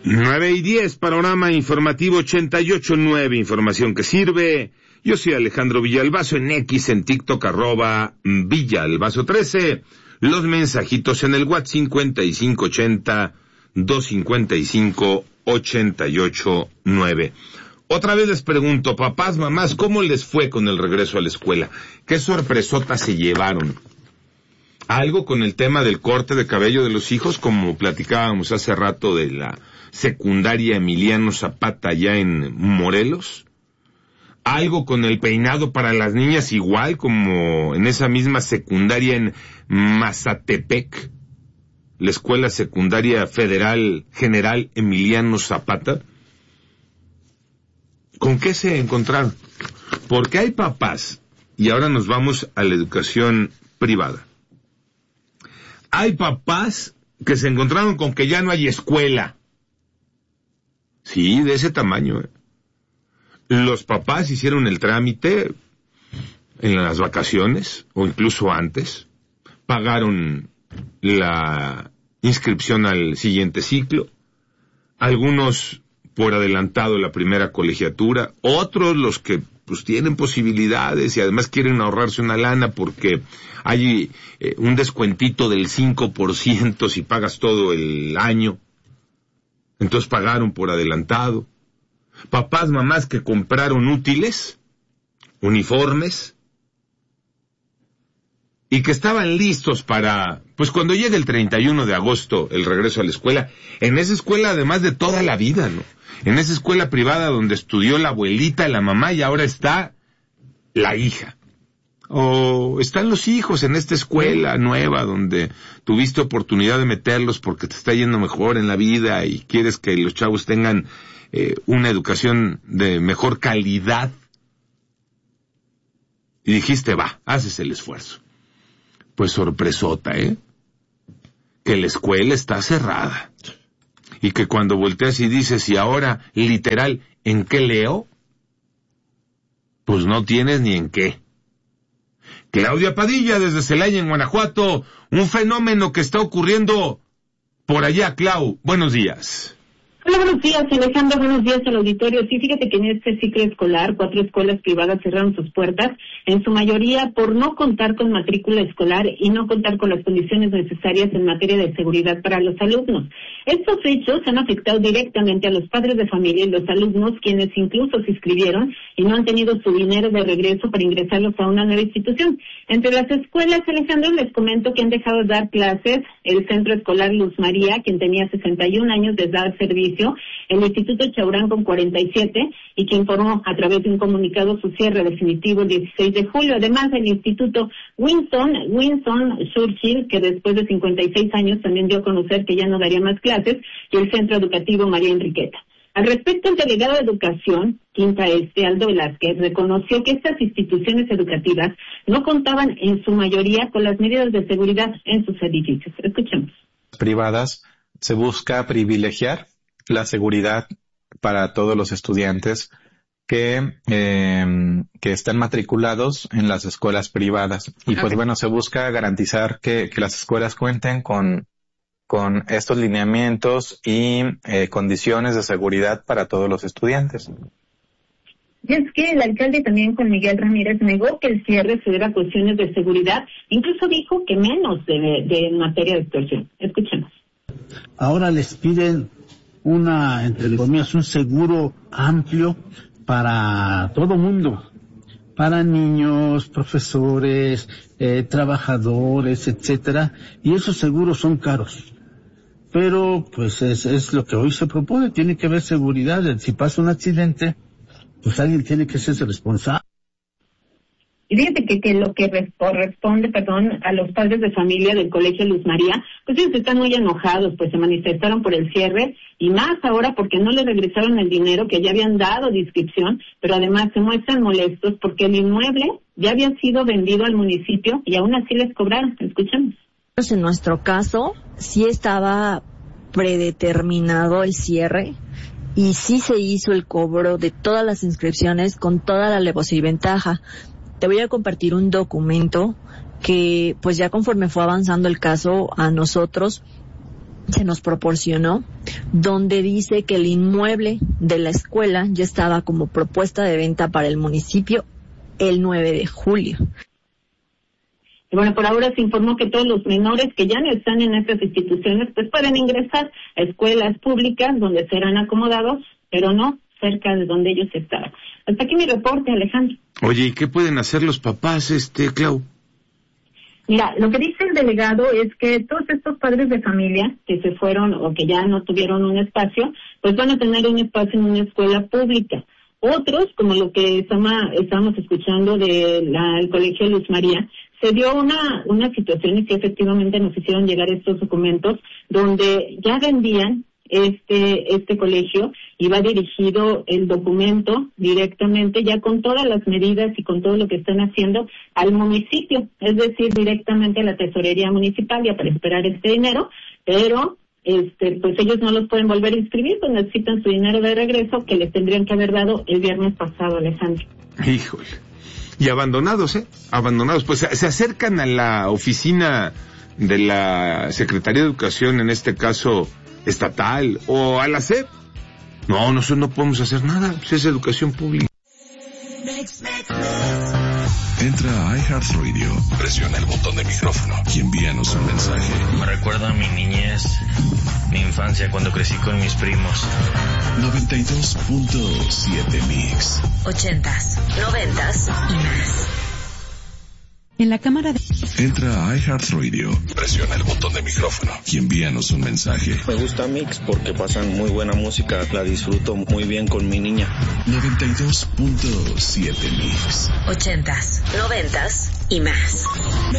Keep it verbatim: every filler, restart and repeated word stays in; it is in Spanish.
nueve y diez, panorama informativo ochenta y ocho punto nueve, información que sirve. Yo soy Alejandro Villalbazo, en X, en TikTok, arroba Villalbazo trece. Los mensajitos en el WhatsApp cincuenta y cinco ochenta, doscientos cincuenta y cinco, ochenta y ocho nueve. Otra vez les pregunto, papás, mamás, ¿cómo les fue con el regreso a la escuela? ¿Qué sorpresota se llevaron? ¿Algo con el tema del corte de cabello de los hijos, como platicábamos hace rato de la secundaria Emiliano Zapata allá en Morelos? ¿Algo con el peinado para las niñas, igual como en esa misma secundaria en Mazatepec, la Escuela Secundaria Federal General Emiliano Zapata? ¿Con qué se encontraron? Porque hay papás, y ahora nos vamos a la educación privada. Hay papás que se encontraron con que ya no hay escuela. Sí, de ese tamaño. ¿eh? Los papás hicieron el trámite en las vacaciones, o incluso antes. Pagaron la inscripción al siguiente ciclo. Algunos por adelantado la primera colegiatura, otros los que pues tienen posibilidades y además quieren ahorrarse una lana porque hay eh, un descuentito del cinco por ciento si pagas todo el año, entonces pagaron por adelantado. Papás, mamás que compraron útiles, uniformes, y que estaban listos para, pues cuando llegue el treinta y uno de agosto, el regreso a la escuela, en esa escuela además de toda la vida, ¿no? En esa escuela privada donde estudió la abuelita, la mamá, y ahora está la hija. O están los hijos en esta escuela nueva donde tuviste oportunidad de meterlos porque te está yendo mejor en la vida y quieres que los chavos tengan eh, una educación de mejor calidad. Y dijiste, va, haces el esfuerzo. Pues sorpresota, ¿eh? Que la escuela está cerrada. Y que cuando volteas y dices, y ahora, literal, ¿en qué leo? Pues no tienes ni en qué. Claudia Padilla, desde Celaya, en Guanajuato, un fenómeno que está ocurriendo por allá. Clau, buenos días. Hola, buenos días, Alejandro, buenos días al auditorio. Sí, fíjate que en este ciclo escolar, cuatro escuelas privadas cerraron sus puertas, en su mayoría por no contar con matrícula escolar y no contar con las condiciones necesarias en materia de seguridad para los alumnos. Estos hechos han afectado directamente a los padres de familia y los alumnos, quienes incluso se inscribieron y no han tenido su dinero de regreso para ingresarlos a una nueva institución. Entre las escuelas, Alejandro, les comento que han dejado de dar clases el Centro Escolar Luz María, quien tenía sesenta y un años de dar servicio, el Instituto Chaurán con cuarenta y siete, y que informó a través de un comunicado su cierre definitivo el dieciséis de julio. Además, el Instituto Winston, Winston Churchill, que después de cincuenta y seis años también dio a conocer que ya no daría más clases, y el Centro Educativo María Enriqueta. Al respecto, el delegado de Educación, Quinta Este, Aldo Velázquez, reconoció que estas instituciones educativas no contaban en su mayoría con las medidas de seguridad en sus edificios. Escuchemos. Privadas se busca privilegiar la seguridad para todos los estudiantes que eh, que están matriculados en las escuelas privadas. Y pues bueno, se busca garantizar que, que las escuelas cuenten con con estos lineamientos y eh, condiciones de seguridad para todos los estudiantes. Y es que el alcalde también, con Miguel Ramírez, negó que el cierre se deba a cuestiones de seguridad, incluso dijo que menos de, de en materia de extorsión. Escuchemos. Ahora les piden una, entre comillas, un seguro amplio para todo mundo, para niños, profesores, eh, trabajadores, etcétera, y esos seguros son caros. Pero, pues, es, es lo que hoy se propone, tiene que haber seguridad. Si pasa un accidente, pues alguien tiene que ser responsable. Y fíjate que, que lo que corresponde, perdón, a los padres de familia del Colegio Luz María, pues ellos están muy enojados, pues se manifestaron por el cierre, y más ahora porque no les regresaron el dinero que ya habían dado de inscripción, pero además se muestran molestos porque el inmueble ya había sido vendido al municipio y aún así les cobraron. Escuchemos. En nuestro caso, sí estaba predeterminado el cierre, y sí se hizo el cobro de todas las inscripciones con toda la alevosía y ventaja. Te voy a compartir un documento que, pues ya conforme fue avanzando el caso, a nosotros se nos proporcionó, donde dice que el inmueble de la escuela ya estaba como propuesta de venta para el municipio el nueve de julio. Y bueno, por ahora se informó que todos los menores que ya no están en estas instituciones pues pueden ingresar a escuelas públicas donde serán acomodados, pero no cerca de donde ellos estaban. Hasta aquí mi reporte, Alejandro. Oye, ¿y qué pueden hacer los papás, este, Clau? Mira, lo que dice el delegado es que todos estos padres de familia que se fueron o que ya no tuvieron un espacio, pues van a tener un espacio en una escuela pública. Otros, como lo que estamos escuchando del Colegio Luz María, se dio una, una situación y que efectivamente nos hicieron llegar estos documentos donde ya vendían este, este colegio y va dirigido el documento directamente ya con todas las medidas y con todo lo que están haciendo al municipio, es decir, directamente a la tesorería municipal ya para esperar este dinero, pero este, pues ellos no los pueden volver a inscribir, pues necesitan su dinero de regreso que les tendrían que haber dado el viernes pasado, Alejandro. Híjole. Y abandonados, ¿eh? Abandonados. Pues se acercan a la oficina de la Secretaría de Educación, en este caso estatal, o a la S E P. No, nosotros no podemos hacer nada. Pues es educación pública. Entra a iHeartRadio, presiona el botón de micrófono y envíanos un mensaje. Me recuerda a mi niñez, mi infancia, cuando crecí con mis primos. noventa y dos punto siete Mix. Ochentas, noventas y más. En la cámara de... Entra a iHeartRadio, presiona el botón de micrófono y envíanos un mensaje. Me gusta Mix porque pasan muy buena música, la disfruto muy bien con mi niña. noventa y dos punto siete Mix. Ochentas, noventas y más.